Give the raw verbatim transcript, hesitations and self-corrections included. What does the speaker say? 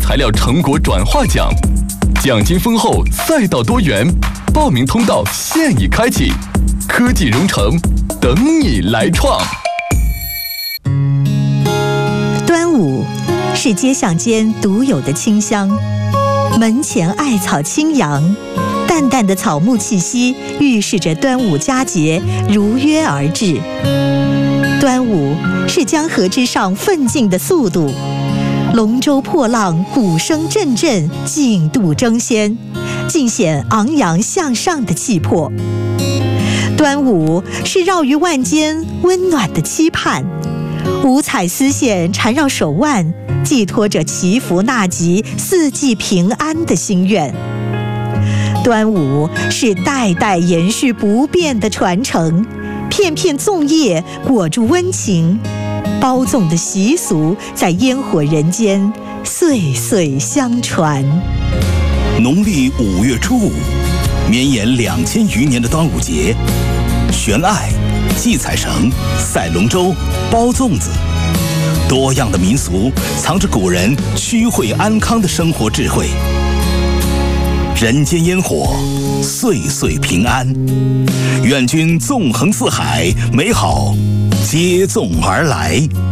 材料成果转化奖，奖金丰厚，赛道多元，报名通道现已开启，科技融城，等你来创。 端午是街巷间独有的清香，门前艾草轻扬，淡淡的草木气息预示着端午佳节如约而至。端午是江河之上奋进的速度，龙舟破浪，鼓声阵阵，竞渡争先，尽显昂扬向上的气魄。端午是绕于万间温暖的期盼，五彩丝线缠绕手腕，寄托着祈福纳吉、四季平安的心愿。端午是代代延续不变的传承，片片粽叶裹住温情，包粽的习俗在烟火人间岁岁相传。 农历五月初五，绵延两千余年的端午节，悬艾、系彩绳、赛龙舟、包粽子，多样的民俗藏着古人趋惠安康的生活智慧。人间烟火，岁岁平安，愿君纵横四海，美好接踵而来。